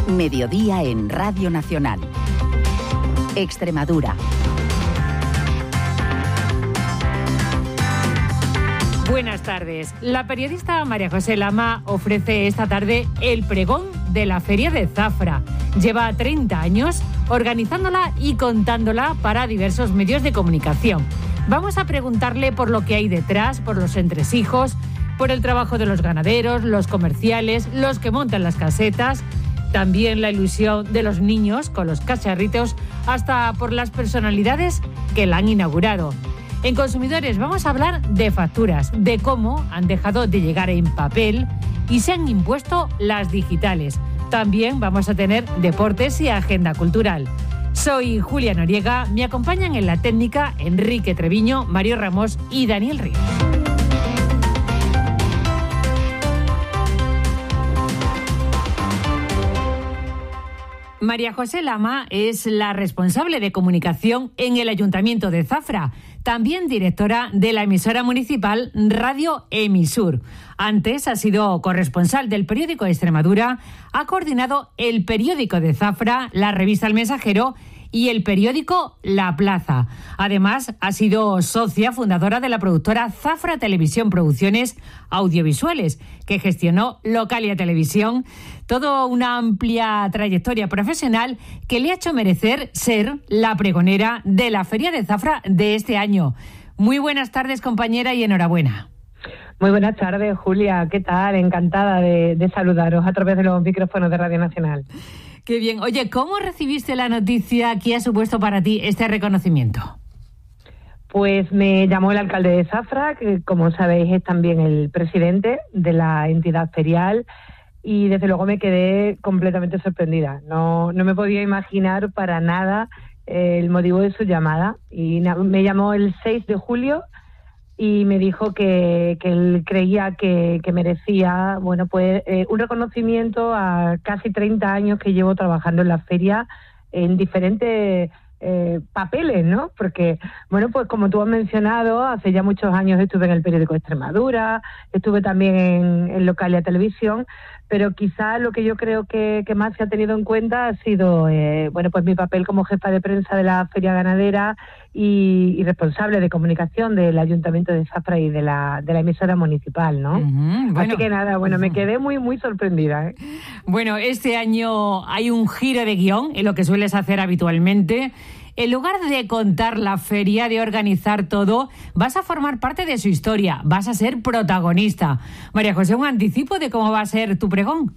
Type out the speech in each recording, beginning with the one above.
Mediodía en Radio Nacional. Extremadura. Buenas tardes. La periodista María José Lama ofrece esta tarde el pregón de la Feria de Zafra. Lleva 30 años organizándola y contándola para diversos medios de comunicación. Vamos a preguntarle por lo que hay detrás, por los entresijos, por el trabajo de los ganaderos, los comerciales, los que montan las casetas, también la ilusión de los niños con los cacharritos, hasta por las personalidades que la han inaugurado. En Consumidores vamos a hablar de facturas, de cómo han dejado de llegar en papel y se han impuesto las digitales. También vamos a tener deportes y agenda cultural. Soy Julia Noriega, me acompañan en la técnica Enrique Treviño, Mario Ramos y Daniel Ríos. María José Lama es la responsable de comunicación en el Ayuntamiento de Zafra, también directora de la emisora municipal Radio Emisur. Antes ha sido corresponsal del periódico Extremadura, ha coordinado el periódico de Zafra, la revista El Mensajero y el periódico La Plaza. Además, ha sido socia fundadora de la productora Zafra Televisión Producciones Audiovisuales, que gestionó Localia Televisión. Toda una amplia trayectoria profesional que le ha hecho merecer ser la pregonera de la Feria de Zafra de este año. Muy buenas tardes, compañera, y enhorabuena. Muy buenas tardes, Julia. ¿Qué tal? Encantada de saludaros a través de los micrófonos de Radio Nacional. Qué bien. Oye, ¿cómo recibiste la noticia que ha supuesto para ti este reconocimiento? Pues me llamó el alcalde de Zafra, que como sabéis es también el presidente de la entidad ferial, y desde luego me quedé completamente sorprendida. No me podía imaginar para nada el motivo de su llamada. Y me llamó el 6 de julio y me dijo que él creía que merecía, bueno, pues un reconocimiento a casi 30 años que llevo trabajando en la feria en diferentes papeles, ¿no? Porque, bueno, pues como tú has mencionado, hace ya muchos años estuve en el periódico Extremadura, estuve también en Localia Televisión, pero quizá lo que yo creo que más se ha tenido en cuenta ha sido, bueno, pues mi papel como jefa de prensa de la Feria Ganadera y responsable de comunicación del Ayuntamiento de Zafra y de la emisora municipal, ¿no? Bueno, así que nada, bueno, me quedé muy sorprendida, ¿eh? Bueno, este año hay un giro de guión en lo que sueles hacer habitualmente. En lugar de contar la feria, de organizar todo, vas a formar parte de su historia, vas a ser protagonista. María José, ¿un anticipo de cómo va a ser tu pregón?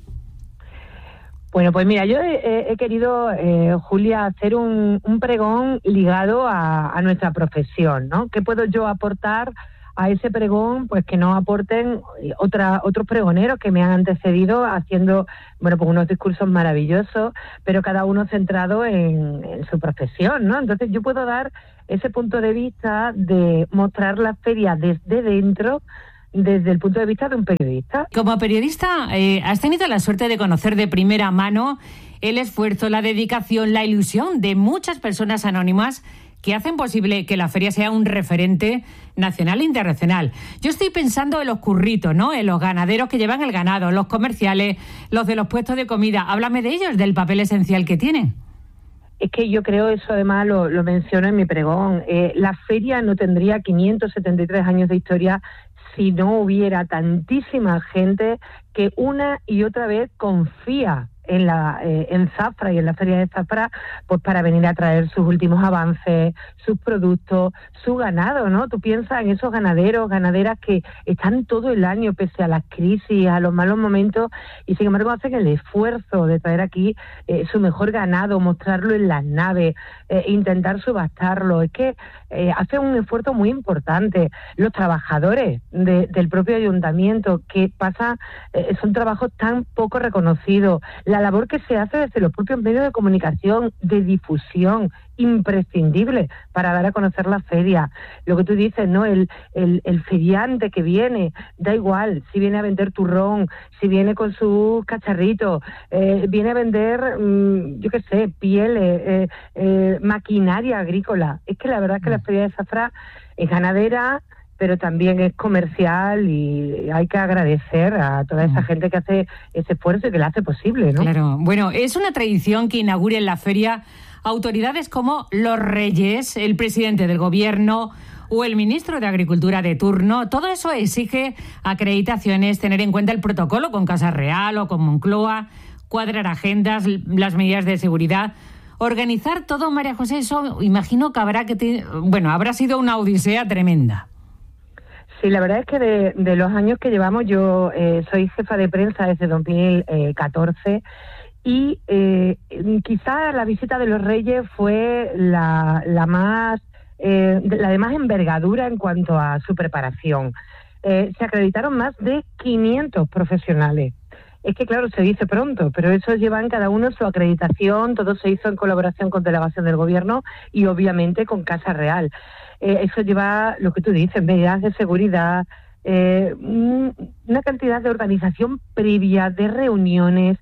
Bueno, pues mira, yo he querido, Julia, hacer un pregón ligado a nuestra profesión, ¿no? ¿Qué puedo yo aportar a ese pregón? Pues que no aporten otros pregoneros que me han antecedido haciendo, bueno, pues unos discursos maravillosos, pero cada uno centrado en su profesión, ¿no? Entonces yo puedo dar ese punto de vista de mostrar la feria desde dentro, desde el punto de vista de un periodista. Como periodista, has tenido la suerte de conocer de primera mano el esfuerzo, la dedicación, la ilusión de muchas personas anónimas que hacen posible que la feria sea un referente nacional e internacional. Yo estoy pensando en los curritos, ¿no? En los ganaderos que llevan el ganado, los comerciales, los de los puestos de comida. Háblame de ellos, del papel esencial que tienen. Es que yo creo, eso además lo menciono en mi pregón, la feria no tendría 573 años de historia si no hubiera tantísima gente que una y otra vez confía en Zafra y en la Feria de Zafra, pues para venir a traer sus últimos avances, sus productos, su ganado, ¿no? Tú piensas en esos ganaderos, ganaderas que están todo el año pese a las crisis, a los malos momentos, y sin embargo hacen el esfuerzo de traer aquí su mejor ganado, mostrarlo en las naves, intentar subastarlo. Es que hacen un esfuerzo muy importante. Los trabajadores del propio ayuntamiento, que son trabajos tan poco reconocidos. La labor que se hace desde los propios medios de comunicación, de difusión, imprescindible para dar a conocer la feria. Lo que tú dices, ¿no? El feriante que viene, da igual si viene a vender turrón, si viene con sus cacharritos, viene a vender, yo qué sé, pieles, maquinaria agrícola. Es que la verdad es que la Feria de Zafra es ganadera, pero también es comercial y hay que agradecer a toda esa gente que hace ese esfuerzo y que lo hace posible, ¿no? Claro. Bueno, es una tradición que inauguren la feria autoridades como los reyes, el presidente del gobierno o el ministro de Agricultura de turno. Todo eso exige acreditaciones, tener en cuenta el protocolo con Casa Real o con Moncloa, cuadrar agendas, las medidas de seguridad. Organizar todo, María José, eso imagino que habrá sido una odisea tremenda. Sí, la verdad es que de los años que llevamos, yo soy jefa de prensa desde 2014 y quizá la visita de los Reyes fue la de más envergadura en cuanto a su preparación. Se acreditaron más de 500 profesionales. Es que, claro, se dice pronto, pero eso llevan cada uno su acreditación, todo se hizo en colaboración con delegación del gobierno y obviamente con Casa Real. Eso lleva, lo que tú dices, medidas de seguridad, una cantidad de organización previa, de reuniones.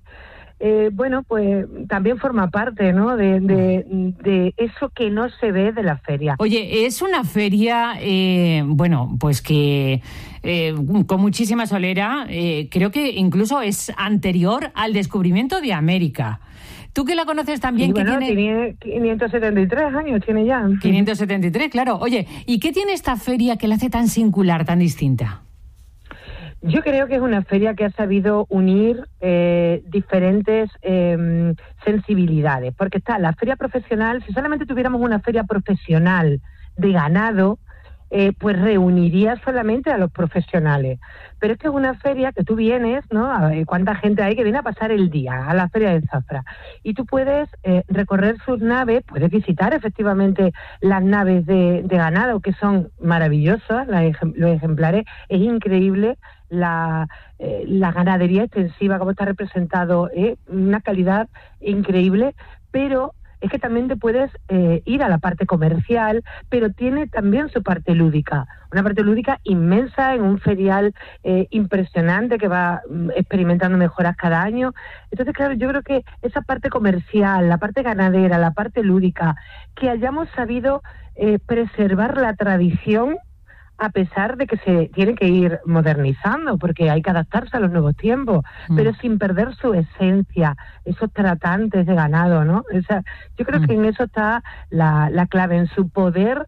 Pues también forma parte, ¿no?, de eso que no se ve de la feria. Oye, es una feria, pues que con muchísima solera, creo que incluso es anterior al descubrimiento de América. Tú que la conoces también, sí, tiene 573 años, tiene ya. 573, claro. Oye, ¿y qué tiene esta feria que la hace tan singular, tan distinta? Yo creo que es una feria que ha sabido unir diferentes sensibilidades, porque está la feria profesional. Si solamente tuviéramos una feria profesional de ganado, pues reuniría solamente a los profesionales. Pero es que es una feria que tú vienes, ¿no? A ver, ¿cuánta gente hay que viene a pasar el día a la feria de Zafra? Y tú puedes recorrer sus naves, puedes visitar efectivamente las naves de ganado, que son maravillosas, los ejemplares, es increíble. La ganadería extensiva, como está representado, una calidad increíble, pero es que también te puedes ir a la parte comercial, pero tiene también su parte lúdica, una parte lúdica inmensa en un ferial impresionante que va experimentando mejoras cada año. Entonces, claro, yo creo que esa parte comercial, la parte ganadera, la parte lúdica, que hayamos sabido preservar la tradición, a pesar de que se tiene que ir modernizando, porque hay que adaptarse a los nuevos tiempos, pero sin perder su esencia, esos tratantes de ganado, ¿no? Yo creo que en eso está la clave, en su poder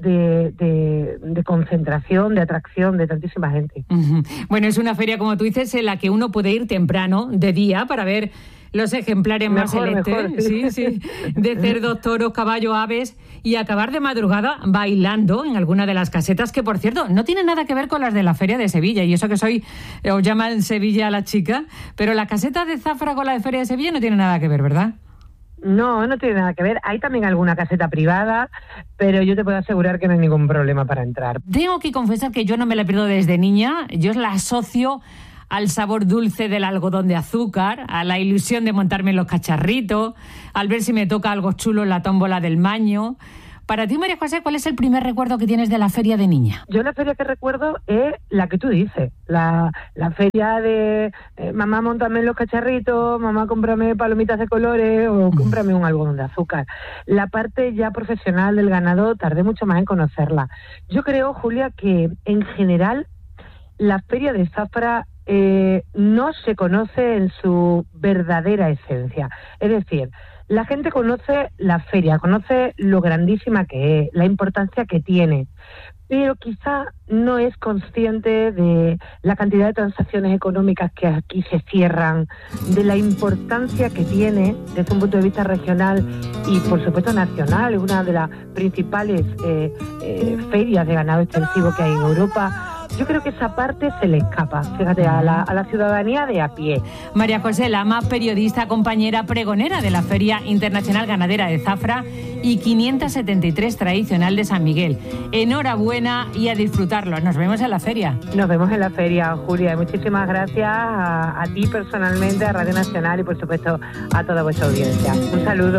de concentración, de atracción de tantísima gente. Bueno, es una feria, como tú dices, en la que uno puede ir temprano, de día, para ver los ejemplares más celestes, sí, de cerdos, toros, caballos, aves, y acabar de madrugada bailando en alguna de las casetas, que, por cierto, no tiene nada que ver con las de la Feria de Sevilla, y eso que os llaman Sevilla a la chica, pero la caseta de Zafra con la de Feria de Sevilla no tiene nada que ver, ¿verdad? No tiene nada que ver. Hay también alguna caseta privada, pero yo te puedo asegurar que no hay ningún problema para entrar. Tengo que confesar que yo no me la pierdo desde niña. Yo la asocio al sabor dulce del algodón de azúcar, a la ilusión de montarme en los cacharritos, al ver si me toca algo chulo en la tómbola del Maño. Para ti, María José, ¿cuál es el primer recuerdo que tienes de la feria de niña? Yo la feria que recuerdo es la que tú dices, la feria de mamá, móntame en los cacharritos, mamá, cómprame palomitas de colores o cómprame un algodón de azúcar. La parte ya profesional del ganado tardé mucho más en conocerla. Yo creo, Julia, que en general la feria de Zafra no se conoce en su verdadera esencia. Es decir, la gente conoce la feria, conoce lo grandísima que es, la importancia que tiene, pero quizá no es consciente de la cantidad de transacciones económicas que aquí se cierran, de la importancia que tiene desde un punto de vista regional y, por supuesto, nacional. Es una de las principales ferias de ganado extensivo que hay en Europa. Yo creo que esa parte se le escapa, fíjate, a la ciudadanía de a pie. María José Lama, periodista, compañera pregonera de la Feria Internacional Ganadera de Zafra y 573 tradicional de San Miguel. Enhorabuena y a disfrutarlo. Nos vemos en la feria. Nos vemos en la feria, Julia. Y muchísimas gracias a ti personalmente, a Radio Nacional y, por supuesto, a toda vuestra audiencia. Un saludo.